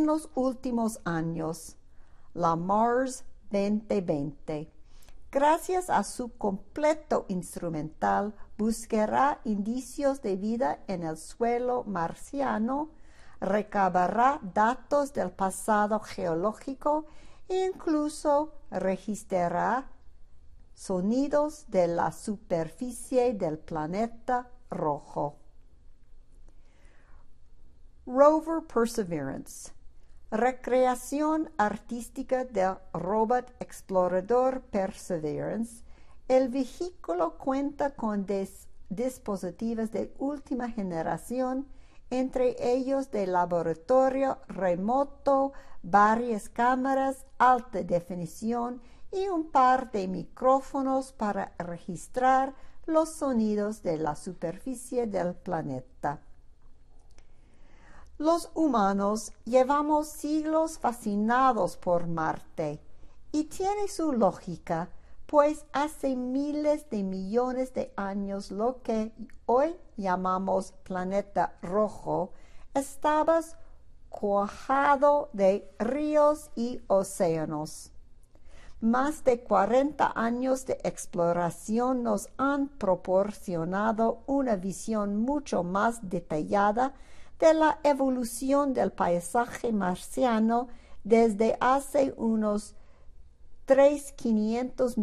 en los últimos años, la Mars 2020. Gracias a su completo instrumental, buscará indicios de vida en el suelo marciano, recabará datos del pasado geológico e incluso registrará sonidos de la superficie del planeta rojo. Rover Perseverance. Recreación artística del robot explorador Perseverance. El vehículo cuenta con dispositivos de última generación, entre ellos de laboratorio remoto, varias cámaras, alta definición y un par de micrófonos para registrar los sonidos de la superficie del planeta. Los humanos llevamos siglos fascinados por Marte, y tiene su lógica, pues hace miles de millones de años lo que hoy llamamos planeta rojo estaba cuajado de ríos y océanos. Más de 40 años de exploración nos han proporcionado una visión mucho más detallada de la evolución del paisaje marciano desde hace unos 3.500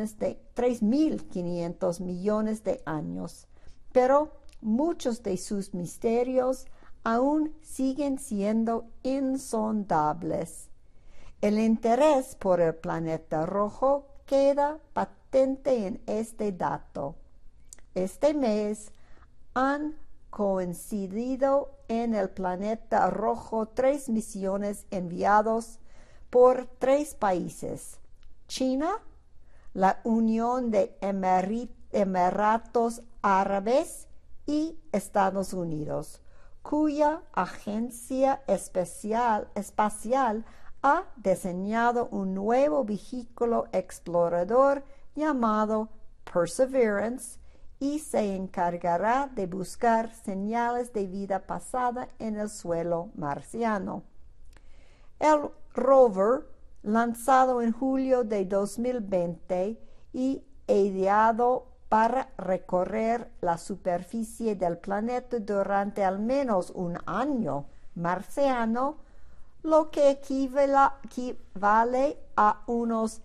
millones de años, pero muchos de sus misterios aún siguen siendo insondables. El interés por el planeta rojo queda patente en este dato. Este mes han coincidido en el planeta rojo 3 misiones enviadas por 3 países: China, la Unión de Emiratos Árabes y Estados Unidos, cuya agencia espacial ha diseñado un nuevo vehículo explorador llamado Perseverance y se encargará de buscar señales de vida pasada en el suelo marciano. El rover, lanzado en julio de 2020 y ideado para recorrer la superficie del planeta durante al menos un año marciano, lo que equivale a unos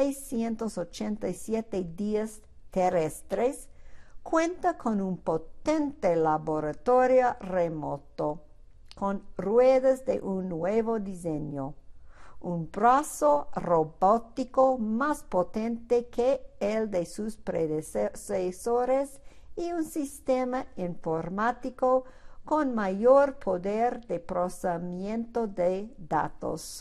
687 días terrestres, cuenta con un potente laboratorio remoto, con ruedas de un nuevo diseño, un brazo robótico más potente que el de sus predecesores y un sistema informático con mayor poder de procesamiento de datos.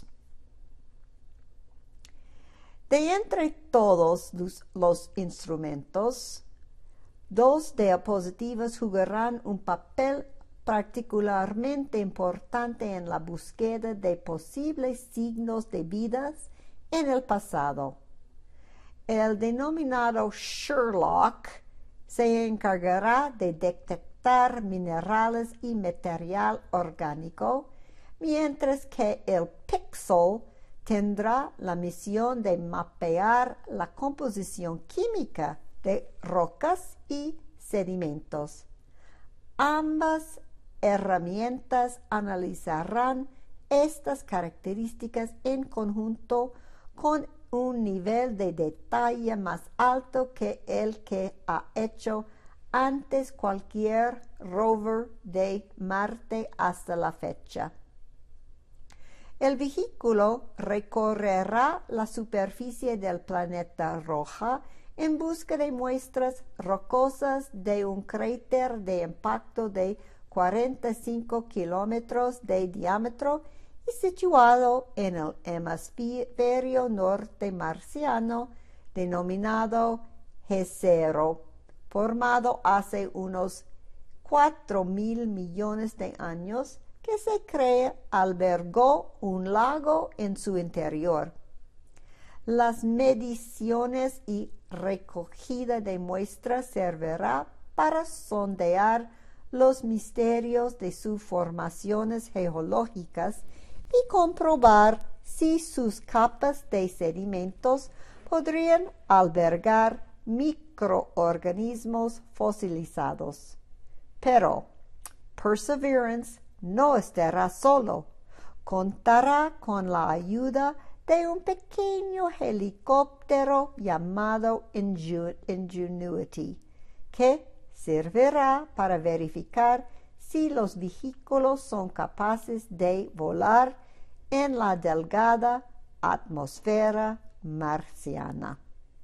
De entre todos los instrumentos, 2 diapositivas jugarán un papel particularmente importante en la búsqueda de posibles signos de vidas en el pasado. El denominado Sherlock se encargará de detectar minerales y material orgánico, mientras que el Pixel tendrá la misión de mapear la composición química de rocas y sedimentos. Ambas herramientas analizarán estas características en conjunto con un nivel de detalle más alto que el que ha hecho antes cualquier rover de Marte hasta la fecha. El vehículo recorrerá la superficie del planeta rojo en busca de muestras rocosas de un cráter de impacto de 45 kilómetros de diámetro y situado en el hemisferio norte marciano, denominado G0, formado hace unos 4.000 millones de años, que se cree albergó un lago en su interior. Las mediciones y recogida de muestras servirá para sondear los misterios de sus formaciones geológicas y comprobar si sus capas de sedimentos podrían albergar microorganismos fosilizados. Pero Perseverance no estará solo. Contará con la ayuda de un pequeño helicóptero llamado Ingenuity, que servirá para verificar si los vehículos son capaces de volar en la delgada atmósfera marciana.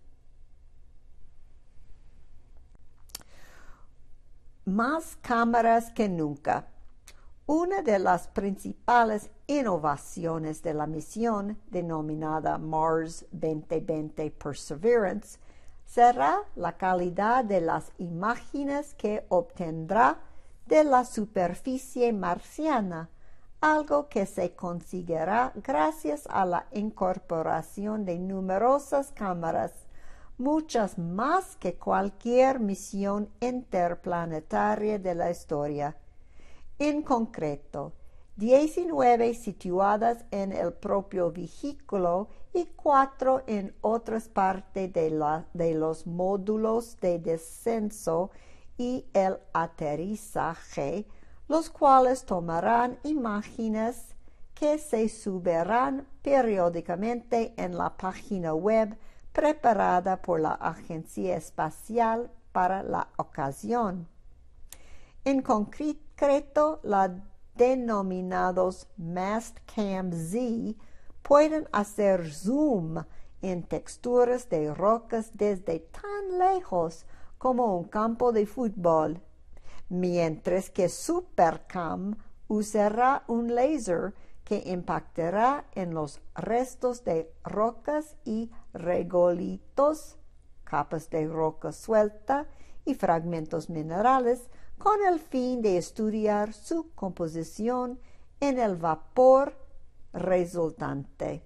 Más cámaras que nunca. Una de las principales innovaciones de la misión denominada Mars 2020 Perseverance será la calidad de las imágenes que obtendrá de la superficie marciana, algo que se conseguirá gracias a la incorporación de numerosas cámaras, muchas más que cualquier misión interplanetaria de la historia. En concreto, 19 situadas en el propio vehículo y 4 en otras partes de los módulos de descenso y el aterrizaje, los cuales tomarán imágenes que se subirán periódicamente en la página web preparada por la Agencia Espacial para la ocasión. En concreto, los denominados Mastcam-Z pueden hacer zoom en texturas de rocas desde tan lejos como un campo de fútbol, mientras que Supercam usará un láser que impactará en los restos de rocas y regolitos, capas de roca suelta y fragmentos minerales, con el fin de estudiar su composición en el vapor resultante.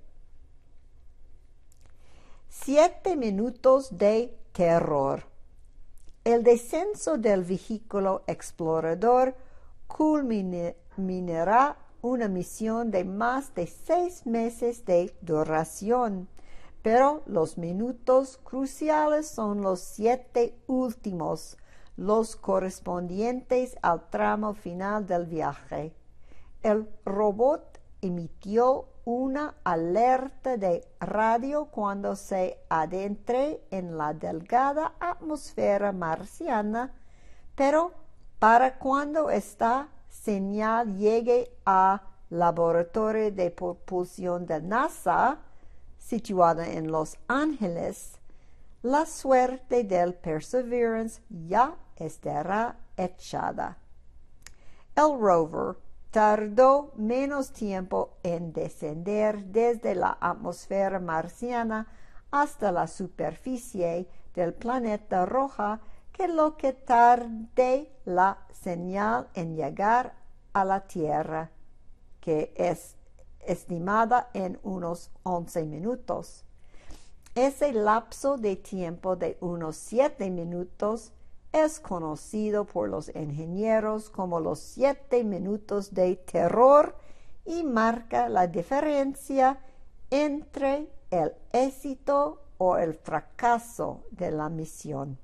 7 minutos de terror. El descenso del vehículo explorador culminará una misión de más de 6 meses de duración, pero los minutos cruciales son los 7 últimos, los correspondientes al tramo final del viaje. El robot emitió una alerta de radio cuando se adentre en la delgada atmósfera marciana, pero para cuando esta señal llegue al laboratorio de propulsión de NASA, situado en Los Ángeles, la suerte del Perseverance ya estará echada. El rover tardó menos tiempo en descender desde la atmósfera marciana hasta la superficie del planeta rojo que lo que tarde la señal en llegar a la Tierra, que es estimada en unos 11 minutos. Ese lapso de tiempo de unos 7 minutos es conocido por los ingenieros como los 7 minutos de terror y marca la diferencia entre el éxito o el fracaso de la misión.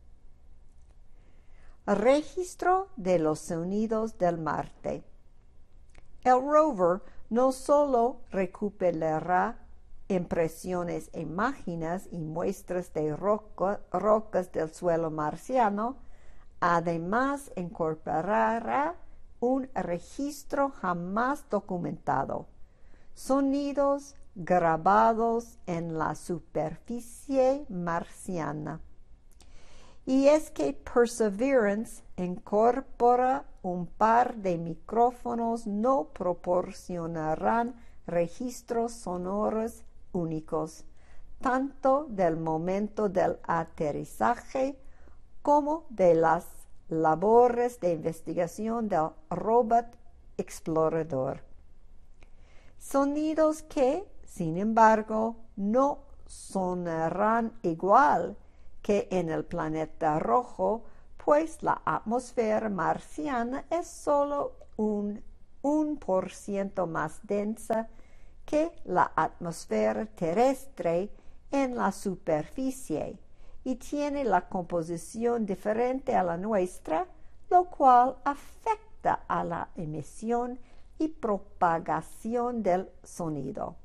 Registro de los sonidos del Marte. El rover no solo recuperará impresiones, imágenes y muestras de rocas del suelo marciano, además incorporará un registro jamás documentado, sonidos grabados en la superficie marciana. Y es que Perseverance incorpora un par de micrófonos no proporcionarán registros sonoros únicos, tanto del momento del aterrizaje como de las labores de investigación del robot explorador. Sonidos que, sin embargo, no sonarán igual que en el planeta rojo, pues la atmósfera marciana es solo un 1% más densa que la atmósfera terrestre en la superficie y tiene la composición diferente a la nuestra, lo cual afecta a la emisión y propagación del sonido.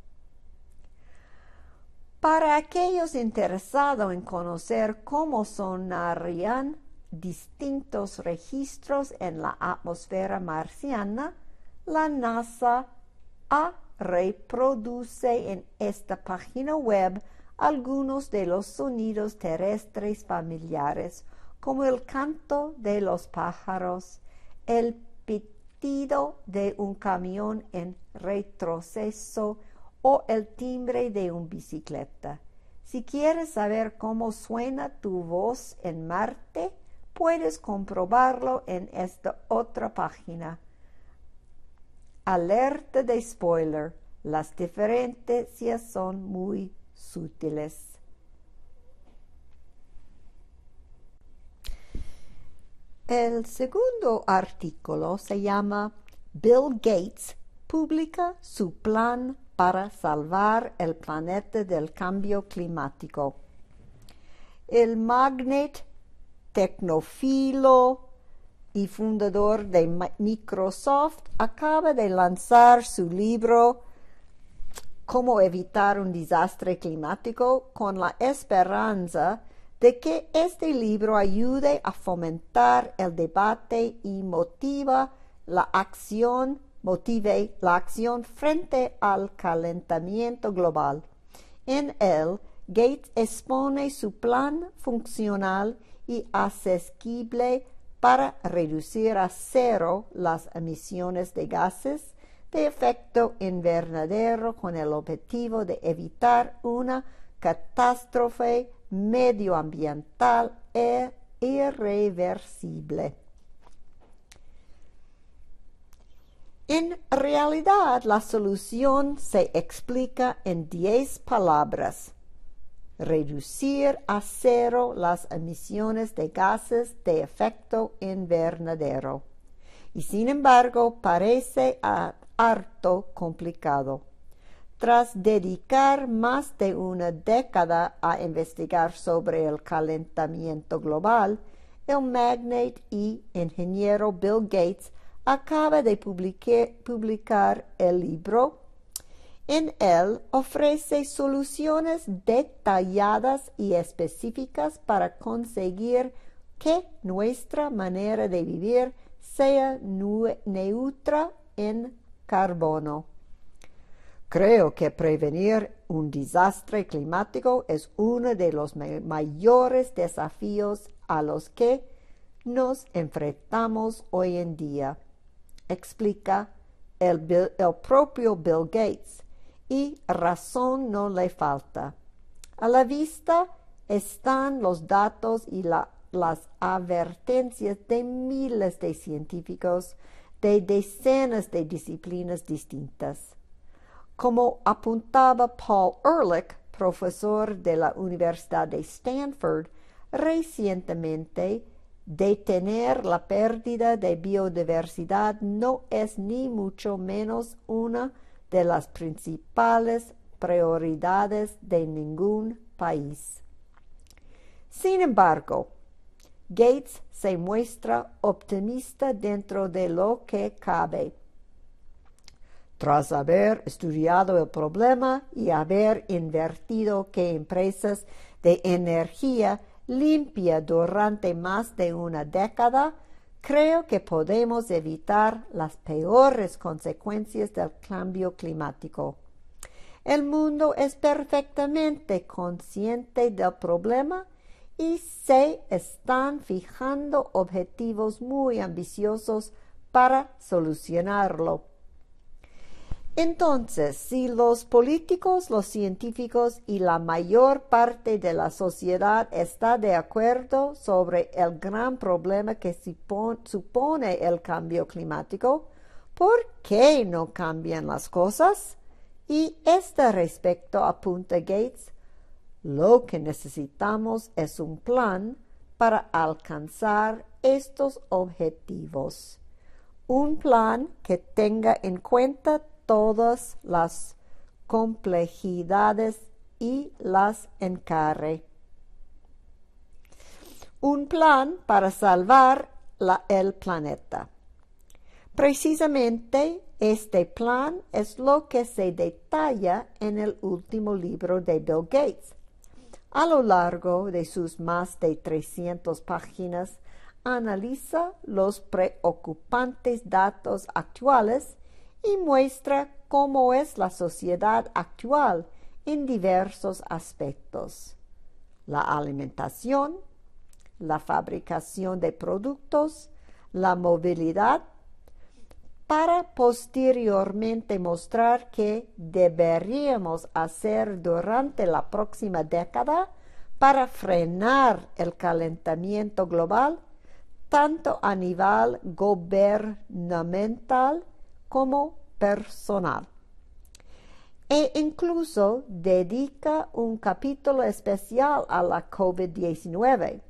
Para aquellos interesados en conocer cómo sonarían distintos registros en la atmósfera marciana, la NASA reproduce en esta página web algunos de los sonidos terrestres familiares, como el canto de los pájaros, el pitido de un camión en retroceso o el timbre de una bicicleta. Si quieres saber cómo suena tu voz en Marte, puedes comprobarlo en esta otra página. Alerta de spoiler: las diferencias son muy sutiles. El segundo artículo se llama Bill Gates publica su plan para salvar el planeta del cambio climático. El magnate tecnófilo y fundador de Microsoft acaba de lanzar su libro Cómo evitar un desastre climático, con la esperanza de que este libro ayude a fomentar el debate y motive la acción frente al calentamiento global. En él, Gates expone su plan funcional y accesible para reducir a cero las emisiones de gases de efecto invernadero con el objetivo de evitar una catástrofe medioambiental irreversible. En realidad, la solución se explica en 10 palabras: reducir a cero las emisiones de gases de efecto invernadero. Y sin embargo, parece harto complicado. Tras dedicar más de una década a investigar sobre el calentamiento global, el magnate y ingeniero Bill Gates acaba de publicar el libro. En él ofrece soluciones detalladas y específicas para conseguir que nuestra manera de vivir sea neutra en carbono. Creo que prevenir un desastre climático es uno de los mayores desafíos a los que nos enfrentamos hoy en día, explica el propio Bill Gates, y razón no le falta. A la vista están los datos y las advertencias de miles de científicos de decenas de disciplinas distintas. Como apuntaba Paul Ehrlich, profesor de la Universidad de Stanford, recientemente, detener la pérdida de biodiversidad no es ni mucho menos una de las principales prioridades de ningún país. Sin embargo, Gates se muestra optimista dentro de lo que cabe. Tras haber estudiado el problema y haber invertido en empresas de energía limpia durante más de una década, creo que podemos evitar las peores consecuencias del cambio climático. El mundo es perfectamente consciente del problema y se están fijando objetivos muy ambiciosos para solucionarlo. Entonces, si los políticos, los científicos y la mayor parte de la sociedad está de acuerdo sobre el gran problema que supone el cambio climático, ¿por qué no cambian las cosas? Y respecto apunta Gates, lo que necesitamos es un plan para alcanzar estos objetivos. Un plan que tenga en cuenta todas las complejidades y las encare. Un plan para salvar el planeta. Precisamente este plan es lo que se detalla en el último libro de Bill Gates. A lo largo de sus más de 300 páginas, analiza los preocupantes datos actuales y muestra cómo es la sociedad actual en diversos aspectos: la alimentación, la fabricación de productos, la movilidad, para posteriormente mostrar qué deberíamos hacer durante la próxima década para frenar el calentamiento global, tanto a nivel gubernamental como personal. E incluso dedica un capítulo especial a la COVID-19.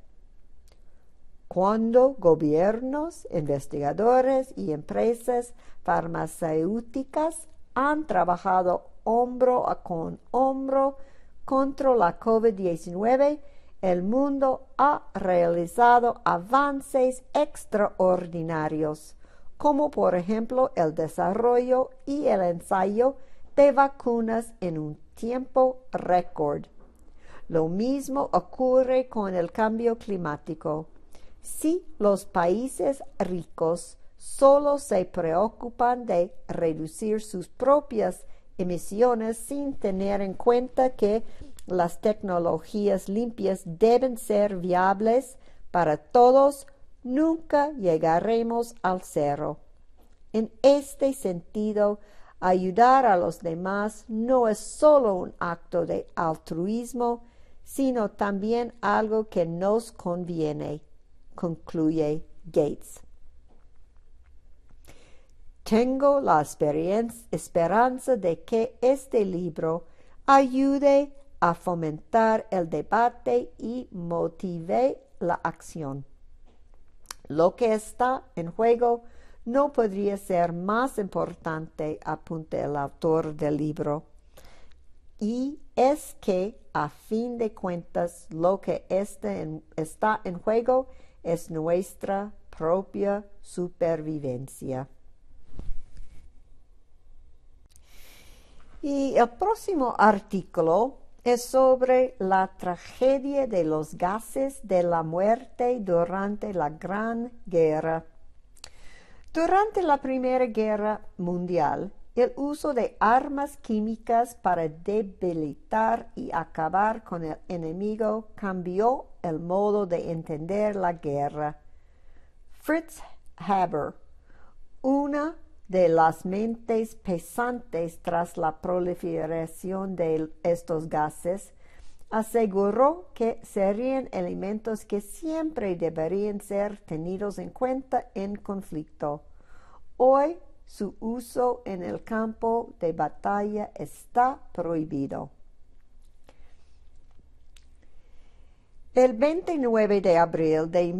Cuando gobiernos, investigadores y empresas farmacéuticas han trabajado hombro con hombro contra la COVID-19, el mundo ha realizado avances extraordinarios, como por ejemplo el desarrollo y el ensayo de vacunas en un tiempo récord. Lo mismo ocurre con el cambio climático. Si los países ricos solo se preocupan de reducir sus propias emisiones sin tener en cuenta que las tecnologías limpias deben ser viables para todos, nunca llegaremos al cero. En este sentido, ayudar a los demás no es solo un acto de altruismo, sino también algo que nos conviene, concluye Gates. Tengo la esperanza de que este libro ayude a fomentar el debate y motive la acción. Lo que está en juego no podría ser más importante, apunta el autor del libro, y es que, a fin de cuentas, lo que está en juego es nuestra propia supervivencia. Y el próximo artículo es sobre la tragedia de los gases de la muerte durante la Gran Guerra. Durante la Primera Guerra Mundial, el uso de armas químicas para debilitar y acabar con el enemigo cambió el modo de entender la guerra. Fritz Haber, una de las mentes pensantes tras la proliferación de estos gases, aseguró que serían elementos que siempre deberían ser tenidos en cuenta en conflicto. Hoy, su uso en el campo de batalla está prohibido. El 29 de abril de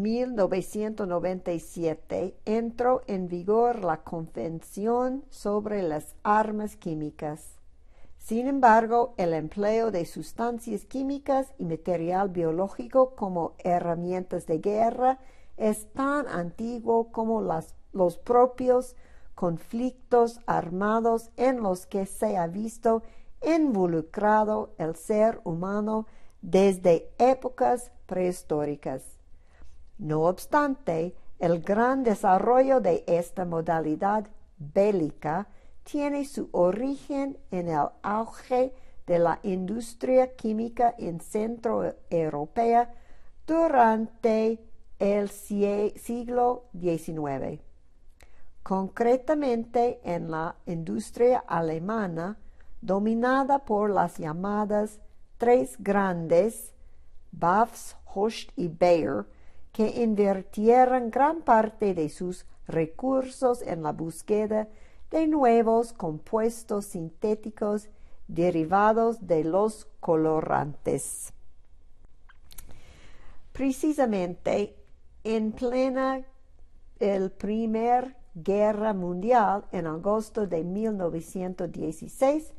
1997 entró en vigor la Convención sobre las Armas Químicas. Sin embargo, el empleo de sustancias químicas y material biológico como herramientas de guerra es tan antiguo como los propios conflictos armados en los que se ha visto involucrado el ser humano desde épocas prehistóricas. No obstante, el gran desarrollo de esta modalidad bélica tiene su origen en el auge de la industria química en Centro Europea durante el siglo XIX. Concretamente en la industria alemana, dominada por las llamadas tres grandes, Bafs, Host y Bayer, que invirtieron gran parte de sus recursos en la búsqueda de nuevos compuestos sintéticos derivados de los colorantes. Precisamente en plena el primer Guerra Mundial en agosto de 1916